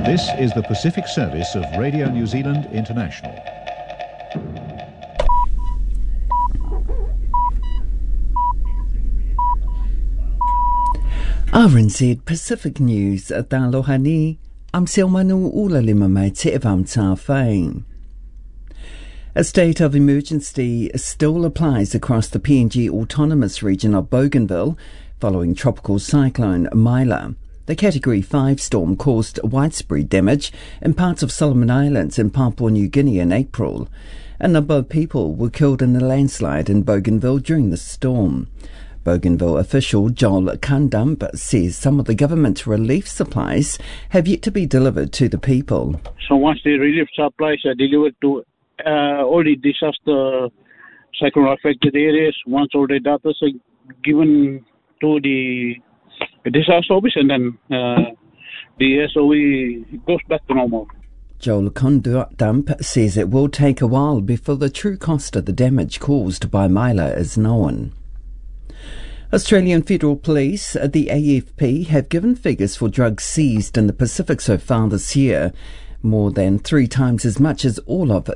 This is the Pacific Service of Radio New Zealand International. RNZ Pacific News at Aloha, I'm Silmanu Ulalima mai te evam tā whai. A state of emergency still applies across the PNG autonomous region of Bougainville following tropical cyclone Myla. The Category 5 storm caused widespread damage in parts of Solomon Islands and Papua New Guinea in April. A number of people were killed in a landslide in Bougainville during the storm. Bougainville official Joel Kandump says some of the government relief supplies have yet to be delivered to the people. So once the relief supplies are delivered to all the disaster cyclone-affected areas, once all the data are given to the disaster office, and then the SOE goes back to normal. Joel Kandump says it will take a while before the true cost of the damage caused by Myla is known. Australian Federal Police, the AFP, have given figures for drugs seized in the Pacific so far this year, more than 3 times as much as all of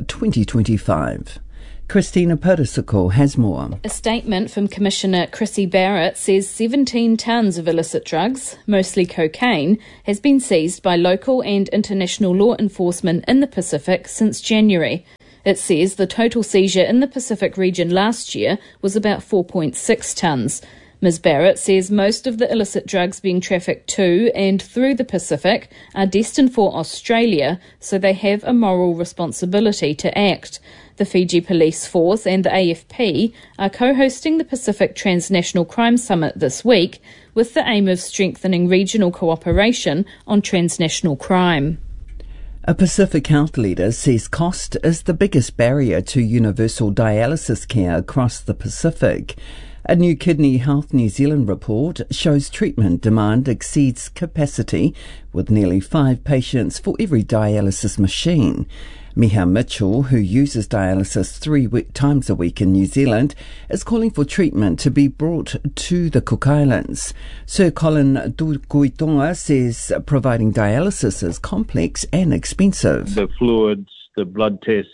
2025. Christina Parisoko has more. A statement from Commissioner Chrissy Barrett says 17 tonnes of illicit drugs, mostly cocaine, has been seized by local and international law enforcement in the Pacific since January. It says the total seizure in the Pacific region last year was about 4.6 tonnes. Ms Barrett says most of the illicit drugs being trafficked to and through the Pacific are destined for Australia, so they have a moral responsibility to act. The Fiji Police Force and the AFP are co-hosting the Pacific Transnational Crime Summit this week with the aim of strengthening regional cooperation on transnational crime. A Pacific health leader says cost is the biggest barrier to universal dialysis care across the Pacific. A new Kidney Health New Zealand report shows treatment demand exceeds capacity, with nearly 5 patients for every dialysis machine. Miha Mitchell, who uses dialysis 3 times a week in New Zealand, is calling for treatment to be brought to the Cook Islands. Sir Colin Duguitonga says providing dialysis is complex and expensive. The fluids, the blood tests,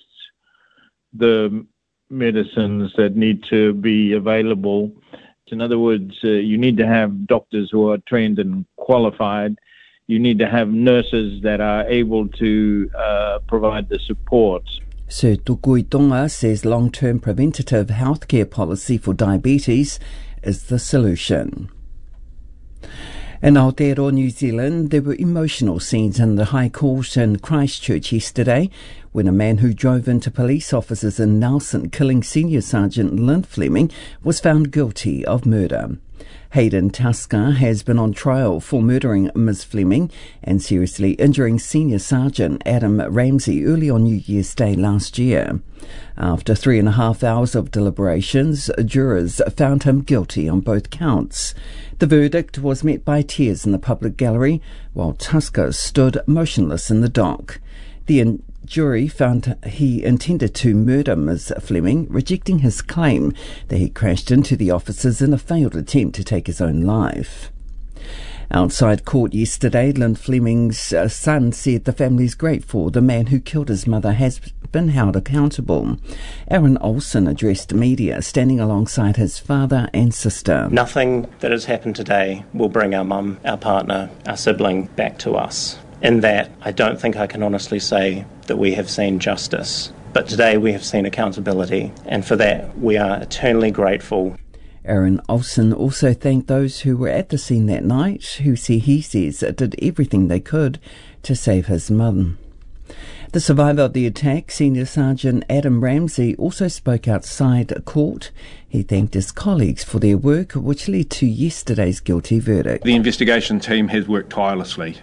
the medicines that need to be available. In other words, you need to have doctors who are trained and qualified. You need to have nurses that are able to provide the support. Sir Tukuitonga says long-term preventative healthcare policy for diabetes is the solution. In Aotearoa, New Zealand, there were emotional scenes in the High Court in Christchurch yesterday when a man who drove into police officers in Nelson, killing Senior Sergeant Lynn Fleming, was found guilty of murder. Hayden Tasker has been on trial for murdering Ms Fleming and seriously injuring Senior Sergeant Adam Ramsey early on New Year's Day last year. After 3.5 hours of deliberations, jurors found him guilty on both counts. The verdict was met by tears in the public gallery, while Tasker stood motionless in the dock. The jury found he intended to murder Ms Fleming, rejecting his claim that he crashed into the officers in a failed attempt to take his own life. Outside court yesterday, Lynn Fleming's son said the family is grateful the man who killed his mother has been held accountable. Aaron Olsen addressed media, standing alongside his father and sister. Nothing that has happened today will bring our mum, our partner, our sibling back to us. In that, I don't think I can honestly say that we have seen justice. But today we have seen accountability, and for that we are eternally grateful. Aaron Olsen also thanked those who were at the scene that night, who he says did everything they could to save his mum. The survivor of the attack, Senior Sergeant Adam Ramsey, also spoke outside court. He thanked his colleagues for their work, which led to yesterday's guilty verdict. The investigation team has worked tirelessly,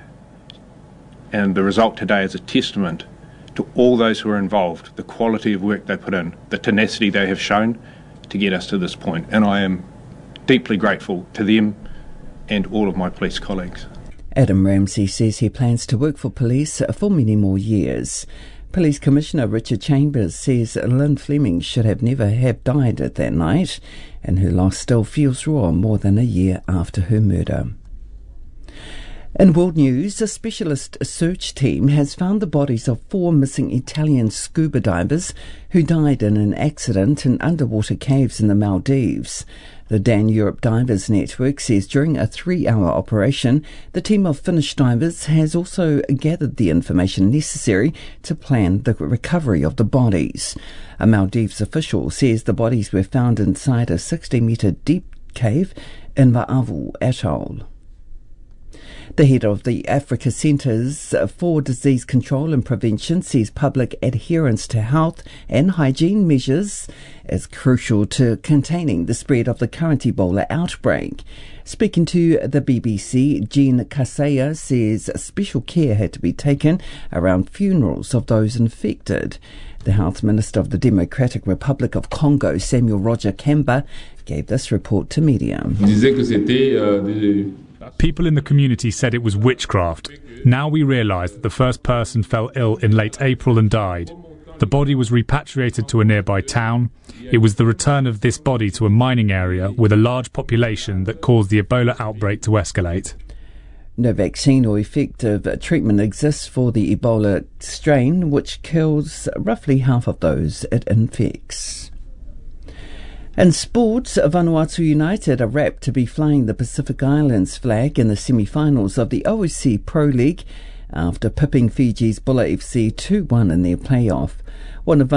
and the result today is a testament to all those who are involved, the quality of work they put in, the tenacity they have shown to get us to this point. And I am deeply grateful to them and all of my police colleagues. Adam Ramsey says he plans to work for police for many more years. Police Commissioner Richard Chambers says Lynn Fleming should have never have died that night, and her loss still feels raw more than a year after her murder. In world news, a specialist search team has found the bodies of 4 missing Italian scuba divers who died in an accident in underwater caves in the Maldives. The Dan Europe Divers Network says during a 3-hour operation, the team of Finnish divers has also gathered the information necessary to plan the recovery of the bodies. A Maldives official says the bodies were found inside a 60-metre deep cave in Va'avu Atoll. The head of the Africa Centres for Disease Control and Prevention says public adherence to health and hygiene measures is crucial to containing the spread of the current Ebola outbreak. Speaking to the BBC, Jean Kaseya says special care had to be taken around funerals of those infected. The Health Minister of the Democratic Republic of Congo, Samuel Roger Kamba, gave this report to media. People in the community said it was witchcraft. Now we realise that the first person fell ill in late April and died. The body was repatriated to a nearby town. It was the return of this body to a mining area with a large population that caused the Ebola outbreak to escalate. No vaccine or effective treatment exists for the Ebola strain, which kills roughly half of those it infects. In sports, Vanuatu United are rapt to be flying the Pacific Islands flag in the semi-finals of the OSC Pro League after pipping Fiji's Bula FC 2-1 in their playoff. One of